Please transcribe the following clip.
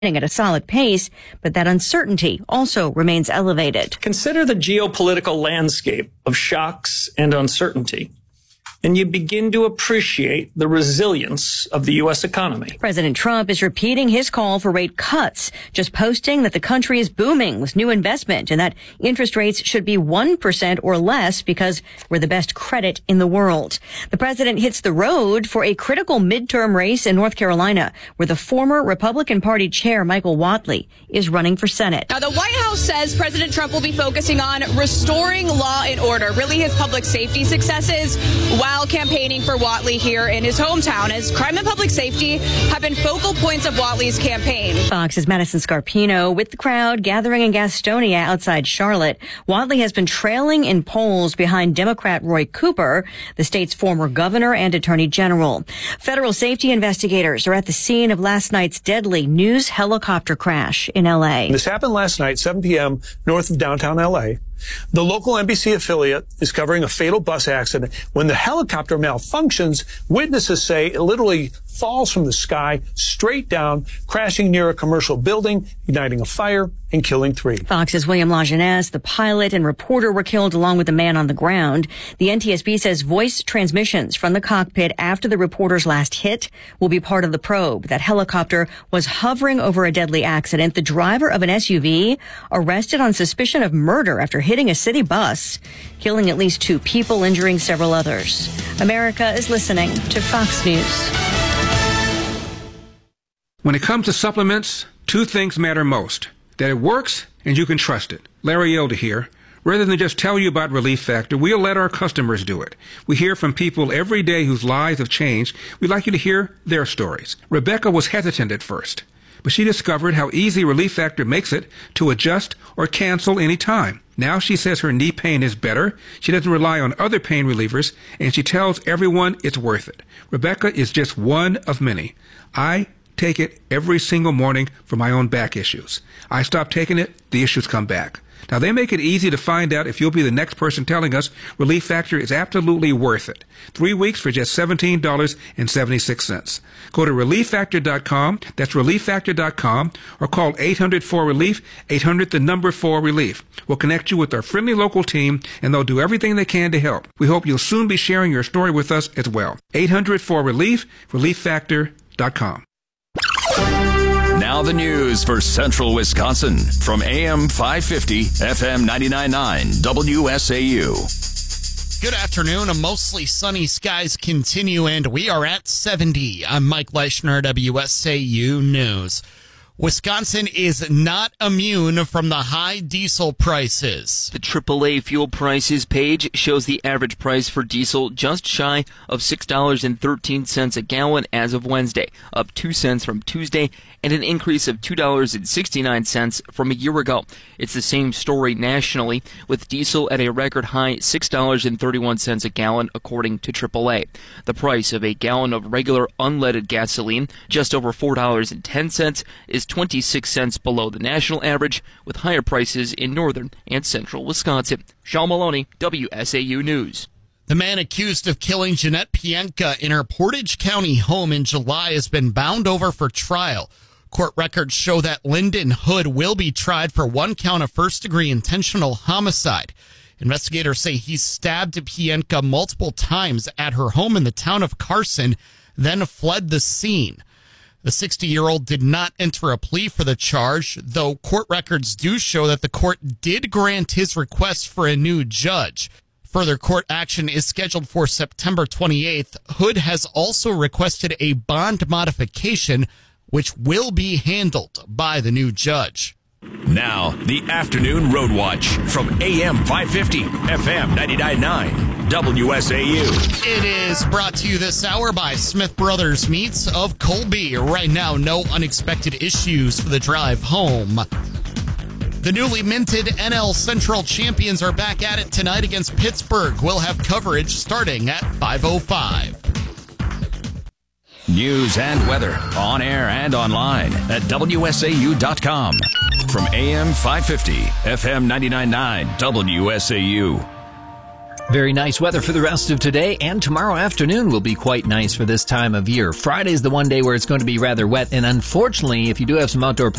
at a solid pace, but that uncertainty also remains elevated. Consider the geopolitical landscape of shocks and uncertainty, and you begin to appreciate the resilience of the U.S. economy. President Trump is repeating his call for rate cuts, just posting that the country is booming with new investment and that interest rates should be 1% or less because we're the best credit in the world. The president hits the road for a critical midterm race in North Carolina, where the former Republican Party chair, Michael Whatley, is running for Senate. Now, the White House says President Trump will be focusing on restoring law and order, really his public safety successes, while campaigning for Whatley here in his hometown, as crime and public safety have been focal points of Whatley's campaign. Fox's Madison Scarpino with the crowd gathering in Gastonia outside Charlotte. Whatley has been trailing in polls behind Democrat Roy Cooper, the state's former governor and attorney general. Federal safety investigators are at the scene of last night's deadly news helicopter crash in L.A. This happened last night, 7 p.m. north of downtown L.A. The local NBC affiliate is covering a fatal bus accident. When the helicopter malfunctions, witnesses say it literally falls from the sky straight down, crashing near a commercial building, igniting a fire and killing 3. Fox's William Lajeunesse, the pilot and reporter, were killed along with the man on the ground. The NTSB says voice transmissions from the cockpit after the reporter's last hit will be part of the probe. That helicopter was hovering over a deadly accident. The driver of an SUV arrested on suspicion of murder after hitting a city bus, killing at least 2 people, injuring several others. America is listening to Fox News. When it comes to supplements, 2 things matter most: that it works and you can trust it. Larry Elder here. Rather than just tell you about Relief Factor, we'll let our customers do it. We hear from people every day whose lives have changed. We'd like you to hear their stories. Rebecca was hesitant at first, but she discovered how easy Relief Factor makes it to adjust or cancel any time. Now she says her knee pain is better, she doesn't rely on other pain relievers, and she tells everyone it's worth it. Rebecca is just one of many. I take it every single morning for my own back issues. I stop taking it, the issues come back. Now, they make it easy to find out if you'll be the next person telling us Relief Factor is absolutely worth it. 3 weeks for just $17.76. Go to ReliefFactor.com, that's ReliefFactor.com, or call 800-4RELIEF, 800-4RELIEF. We'll connect you with our friendly local team, and they'll do everything they can to help. We hope you'll soon be sharing your story with us as well. 800-4RELIEF, ReliefFactor.com. Now the news for Central Wisconsin from AM 550, FM 99.9, WSAU. Good afternoon. A mostly sunny skies continue, and we are at 70. I'm Mike Leischner, WSAU News. Wisconsin is not immune from the high diesel prices. The AAA fuel prices page shows the average price for diesel just shy of $6.13 a gallon as of Wednesday, up 2 cents from Tuesday, and an increase of $2.69 from a year ago. It's the same story nationally, with diesel at a record high $6.31 a gallon, according to AAA. The price of a gallon of regular unleaded gasoline, just over $4.10, is 26 cents below the national average, with higher prices in northern and central Wisconsin. Sean Maloney, WSAU News. The man accused of killing Jeanette Pienka in her Portage County home in July has been bound over for trial. Court records show that Lyndon Hood will be tried for 1 count of first-degree intentional homicide. Investigators say he stabbed Pienka multiple times at her home in the town of Carson, then fled the scene. The 60-year-old did not enter a plea for the charge, though court records do show that the court did grant his request for a new judge. Further court action is scheduled for September 28th. Hood has also requested a bond modification, which will be handled by the new judge. Now, the Afternoon Road Watch from AM 550, FM 99.9, WSAU. It is brought to you this hour by Smith Brothers Meats of Colby. Right now, no unexpected issues for the drive home. The newly minted NL Central champions are back at it tonight against Pittsburgh. We'll have coverage starting at 5:05. News and weather on air and online at WSAU.com. From AM 550, FM 99.9, WSAU. Very nice weather for the rest of today, and tomorrow afternoon will be quite nice for this time of year. Friday's the one day where it's going to be rather wet, and unfortunately, if you do have some outdoor